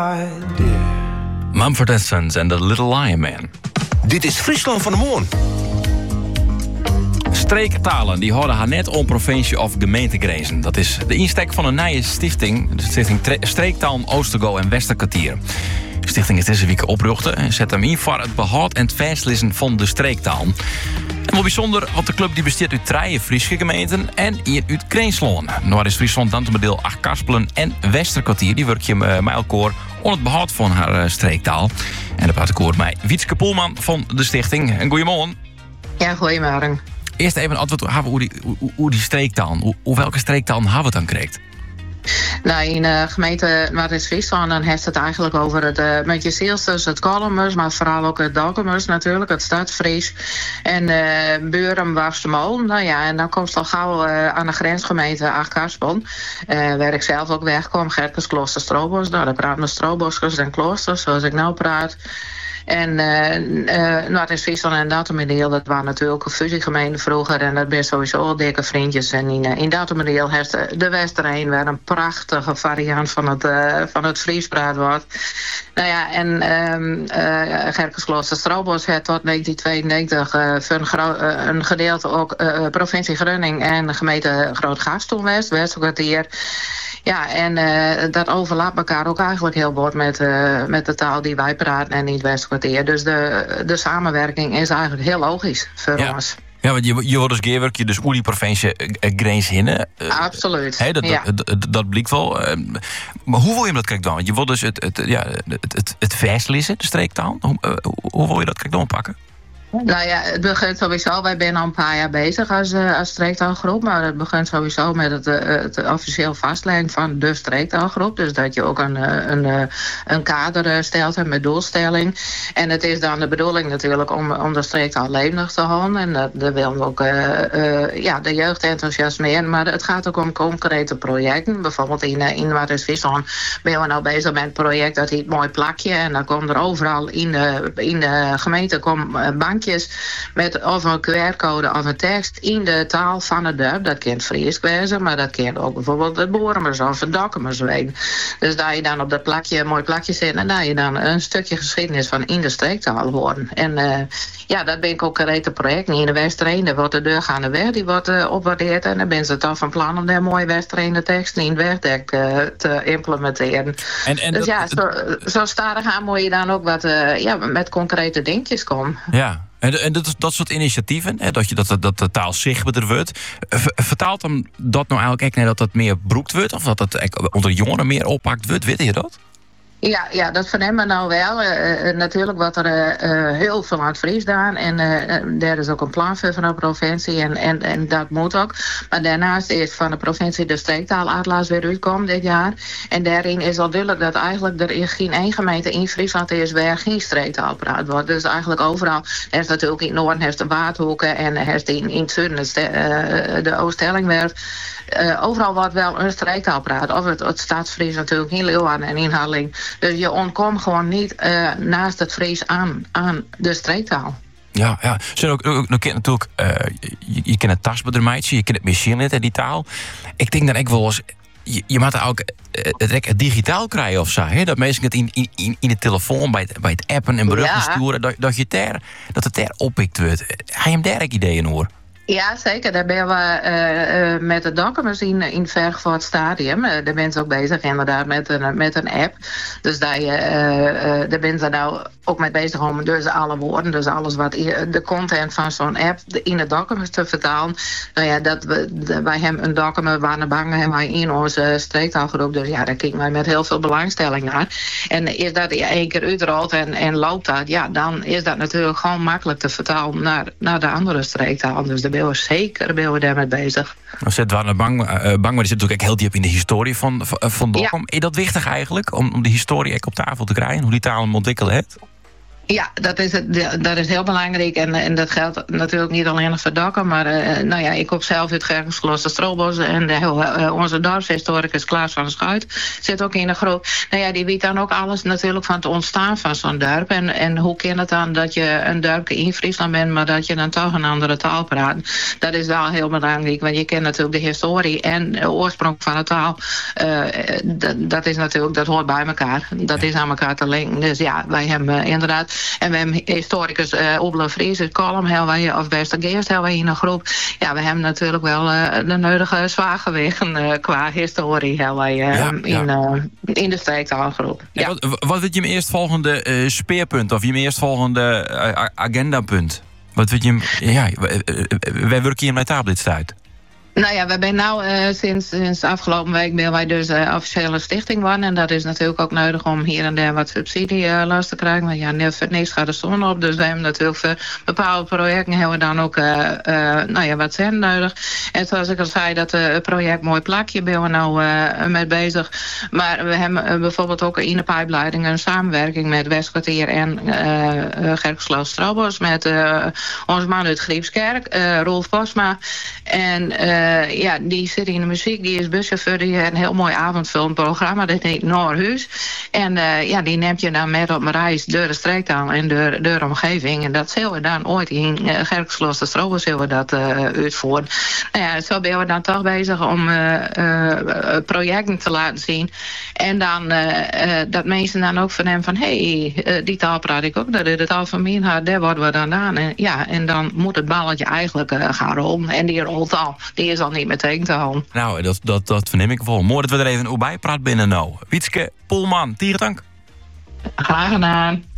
Mumford & Sons en The Little Lion Man. Dit is Friesland van de Moon. Streektalen die houden haar net om provincie of gemeentegrenzen. Dat is de insteek van een nieuwe stichting. De stichting Streektalen Oostergo en Westerkwartier. De stichting is deze week oprichten en zet hem in voor het behoud en het vastlezen van de streektaal. En wel bijzonder, want de club die bestaat uit 3 Friese gemeenten en hier uit Kreensloon. Nou is Friesland dan deel Achterkarspelen en Westerkwartier. Die werk je met elkaar om het behoud van haar streektaal. En daar praat ik over met Wietske Poelman van de stichting. En goeiemorgen. Ja, goeiemorgen. Eerst even een antwoord hoe die streektaal. Hoe welke streektaal hebben we het dan gekregen? Nou, in de gemeente Noord-Friesland dan heeft het eigenlijk over het met je zielsters, het Kolmers, maar vooral ook het Dokkumers natuurlijk, het Stadfries en Buren, Warstemolen. Nou ja, en dan komt het al gauw aan de grensgemeente Achterkarspelen, waar ik zelf ook wegkom, Gerkes, Klooster, Stroobos. Nou, daar praten we Strooboskers en kloosters, zoals ik nou praat. En Noord-Friesland en Datumideel, dat waren natuurlijk een fusiegemeente vroeger. En dat ben sowieso al dikke vriendjes. En in Datumideel heeft de Westerheen weer een prachtige variant van het Fries praat wordt. Nou ja, en Gerkesklooster Stroobos heeft tot 1992 voor een gedeelte ook provincie Groningen en de gemeente Groot-Gast toen Westerkwartier. Ja, en dat overlapt elkaar ook eigenlijk heel goed met de taal die wij praten en in het Westkwartier. Dus de samenwerking is eigenlijk heel logisch voor ons. Ja, want je wordt dus gewerkt, je dus hoe die provincie grens hinnen. Absoluut. Dat blijkt wel. Maar hoe wil je hem dat krijgen dan? Want je wordt dus het vastlezen, de streektaal. Hoe wil je dat krijgen dan pakken? Nou ja, het begint sowieso, wij zijn al een paar jaar bezig als streektaalgroep, maar het begint sowieso met het officieel vastleggen van de streektaalgroep. Dus dat je ook een kader stelt en met doelstelling. En het is dan de bedoeling natuurlijk om de streektaal levendig te houden. En dat willen we ook de jeugd enthousiasmeren. Maar het gaat ook om concrete projecten. Bijvoorbeeld in Noord-Friesland ben we nou bezig met een project dat heet Mooi Plakje. En dan komen er overal in de gemeente bankjes met of een QR-code of een tekst in de taal van het dorp. Dat kent Fries wezen, maar dat kent ook bijvoorbeeld het Boremers of het Dokkumers weten. Dus daar je dan op dat plakje, een mooi plakje zit en daar je dan een stukje geschiedenis van in de streektaal horen. En dat ben ik ook een rete project. In de Westerheen, daar wordt de deur aan de weg, die wordt opwaardeerd en dan ben ze toch van plan om daar mooie Westerheen teksten in het wegdek te implementeren. Dus zo stadig aan moet je dan ook wat met concrete dingetjes komen. Ja. En dat soort initiatieven, dat de taal zichtbaarder wordt, vertaalt dan dat nou eigenlijk echt naar dat het meer broekt wordt? Of dat het onder jongeren meer oppakt wordt? Weet je dat? Ja, dat vernemen we nou wel. Natuurlijk wordt er heel veel aan het Fries gedaan. En daar is ook een plan voor van de provincie. En dat moet ook. Maar daarnaast is van de provincie de streektaalatlas weer uitkomt dit jaar. En daarin is al duidelijk dat eigenlijk er geen één gemeente in Friesland is waar geen streektaal praat wordt. Dus eigenlijk overal. Er is natuurlijk in het noorden heeft de Waardhoeken en er is in het zuiden de Oost-Hellingwerf. Overal wordt wel een streektaal praat. Of het Stadsfries natuurlijk in Leeuwarden en in Harling. Dus je ontkomt gewoon niet naast het Fries aan de streektaal. Ja. Je kent natuurlijk, je kent het tastbedrijfje, je kent het machine en die taal. Ik denk dat ik wel eens. Je moet ook het digitaal krijgen of zo. Hè? Dat mensen het in de telefoon bij het appen en berichten sturen. Dat het daar oppikt wordt. Ga je hem daar ook ideeën hoor? Ja, zeker. Daar ben we met de Dokkumers in Vergvoort Stadium. Daar ben ze ook bezig inderdaad met een app. Dus daar ben ze nou ook mee bezig om dus alle woorden, dus alles wat de content van zo'n app in de Dokkumers te vertalen. Nou ja, dat wij hebben een Dokkumer waar bang hebben wij in onze streektaalgroep. Dus ja, daar kijken wij met heel veel belangstelling naar. En is dat één keer uitrolt en loopt dat, ja, dan is dat natuurlijk gewoon makkelijk te vertalen naar de andere streektaal. Dus daar ben we daarmee bezig. Als het waren bang, maar die zit natuurlijk heel diep in de historie van Dokkum. Is dat wichtig eigenlijk om de historie op tafel te krijgen, hoe die taal hem ontwikkeld heeft? Ja, dat is heel belangrijk. En dat geldt natuurlijk niet alleen voor Dokkum. Maar ik kom zelf uit Gerkensklooster Strobos. En onze dorpshistoricus Klaas van Schuit zit ook in de groep. Die weet dan ook alles natuurlijk van het ontstaan van zo'n dorp. En hoe kan het dan dat je een dorpje in Friesland bent, maar dat je dan toch een andere taal praat. Dat is wel heel belangrijk. Want je kent natuurlijk de historie en de oorsprong van de taal. Dat is natuurlijk, dat hoort bij elkaar. Dat is aan elkaar te linken. Dus ja, wij hebben inderdaad. En we hebben historicus Obele Vries, het column, of Westergeest hebben wij in een groep. Ja, we hebben natuurlijk wel de nodige zwaargewichten qua historie in de streektaalgroep. Ja. Wat is je eerstvolgende speerpunt of je eerstvolgende agendapunt? Wat vind je? Wij werken hier met tablet uit. We zijn sinds afgelopen week ben wij dus officiële stichting worden. En dat is natuurlijk ook nodig om hier en daar wat subsidie last te krijgen. Want voor niks gaat de zon op. Dus we hebben natuurlijk voor bepaalde projecten hebben we dan ook wat cent nodig. En zoals ik al zei, dat project Mooi Plakje ben we nou mee bezig. Maar we hebben bijvoorbeeld ook in de pijpleiding een samenwerking met Westkwartier en Gerkensklooster Strobos. Met onze man uit Griepskerk, Rolf Bosma. En die zit in de muziek, die is buschauffeur, die heeft een heel mooi avondvullend programma, dat heet Noorhuis. En die neemt je dan met op een reis door de streektaal en door de omgeving. En dat zullen we dan ooit in Gerkensklooster Strobos zullen we dat uitvoeren. Zo ben we dan toch bezig om projecten te laten zien. En dan dat mensen dan ook van hem van, die taal praat ik ook, dat is de taal van mij, daar worden we dan aan. En dan moet het balletje eigenlijk gaan rollen. En die rolt al. Die is al niet meteen te houden. Nou, dat verneem ik wel. Mooi dat we er even bij praten binnen nou. Wietske Polman, Tierendank. Graag gedaan.